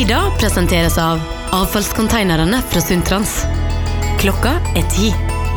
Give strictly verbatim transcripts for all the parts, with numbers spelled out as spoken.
Sida presenteres av avfallskonteinerne fra Sundtrans. Klokka er ti.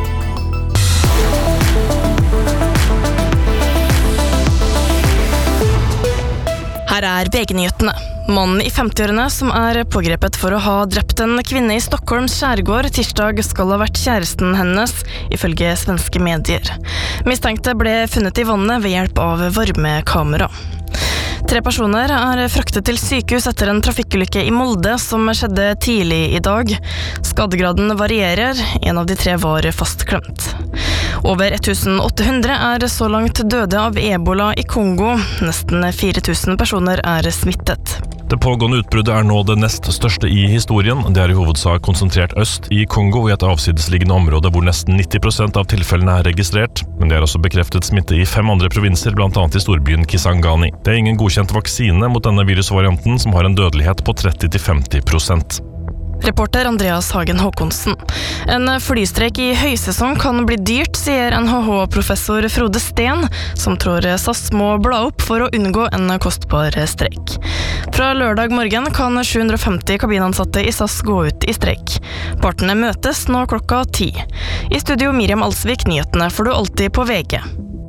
Her er V G-nyhetene. Mannen i femtiårene som er pågrepet for å ha drept en kvinne i Stockholms skjærgård tirsdag skal ha vært kjæresten hennes, ifølge svenske medier. Mistenkte ble funnet i vannet ved hjelp av varmekamera. Tre personer er fraktet til sykehus etter en trafikkulykke i Molde som skjedde tidlig i dag. Skadegraden varierer, en av de tre var fastklemt. Over åtte hundre er så langt døde av ebola i Kongo. Nesten fire tusen personer er smittet. Det pågående utbruddet er nå det nest største i historien. Det er i hovedsak konsentrert øst i Kongo, i et avsidesliggende område hvor nesten nitti prosent av tilfellene er registrert. Men det er også bekreftet smitte i fem andre provinser, blant annet i storbyen Kisangani. Det er ingen godkjent vaksine mot denne virusvarianten, som har en dødelighet på tretti til femti prosent. Reporter Andreas Hagen Håkonsen. En flystreik i høysesong kan bli dyrt, sier N H H-professor Frode Sten, som tror SAS må bla opp for å unngå en kostbar streik. Fra lørdag morgen kan sju hundre og femti kabinansatte i SAS gå ut i streik. Partene møtes nå klokka ti. I studio Miriam Alsvik, nyhetene får du alltid på V G.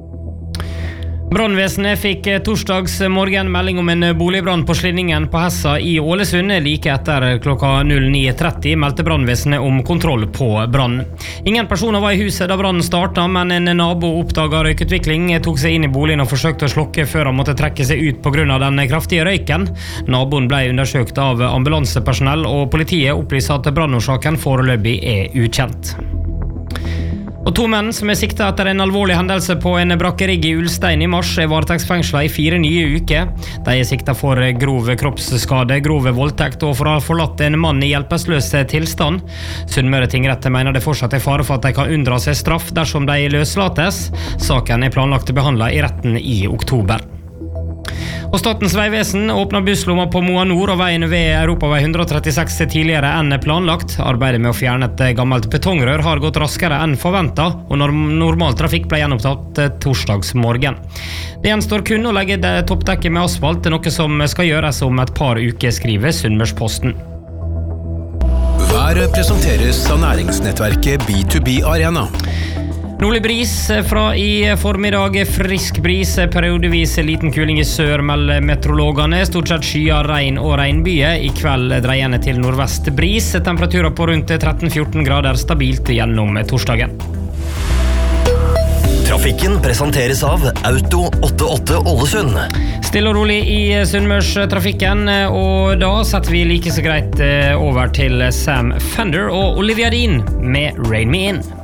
Brannvesenet fikk torsdags morgen melding om en boligbrann på Slinningen på Hessa i Ålesund. Like etter klokka ni tretti meldte brannvesenet om kontroll på brann. Ingen personer var i huset da brannen startet, men en nabo oppdaget røykutvikling, tok seg inn i boligen og forsøkte å slokke før han måtte trekke seg ut på grunn av den kraftige røyken. Naboen ble undersøkt av ambulansepersonell, og politiet opplyser at brannårsaken foreløpig er ukjent. Og to menn som er siktet etter en alvorlig hendelse på en brakkerigg i Ulstein i mars er varetektsfengslet i fire nye uker. De er siktet for grov kroppsskade, grov voldtekt og for å ha forlatt en mann i hjelpeløs tilstand. Sunnmøre tingrette mener det fortsatt er fare for at de kan unndra seg straff dersom de løslates. Saken er planlagt behandlet i retten i oktober. Og Statens vegvesen åpner busslomma på Moa Nord og veien ved Europavei ett trettiseks tidligere enn planlagt. Arbeidet med å fjerne et gammelt betongrør har gått raskere enn forventet, og normal trafikk ble gjenopptatt torsdags morgen. Det gjenstår kun å legge toppdekket med asfalt, noe som skal gjøres om et par uker, skriver Sunnmørsposten. Været presenteres av næringsnettverket B to B Arena. Nordlig bris fra i formiddag, frisk bris, periodevis liten kuling i sør, melder meteorologene. Stort sett skyer, regn og regnbyer. I kveld dreiende til nordvest bris, temperaturer på rundt tretten til fjorten grader, stabilt gjennom torsdagen. Trafikken presenteres av Auto åttiåtte Ålesund. Stille og rolig i Sunnmørstrafikken, og da setter vi like så greit over til Sam Fender og Olivia Dean med Rain Me In.